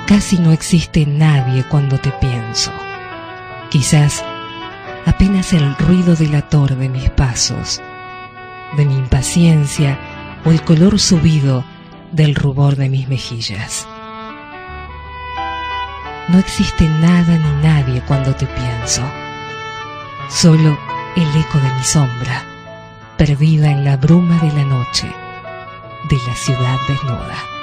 Casi no existe nadie cuando te pienso. Quizás apenas el ruido delator de mis pasos, de mi impaciencia o el color subido del rubor de mis mejillas. No existe nada ni nadie cuando te pienso, solo el eco de mi sombra, perdida en la bruma de la noche, de la ciudad desnuda.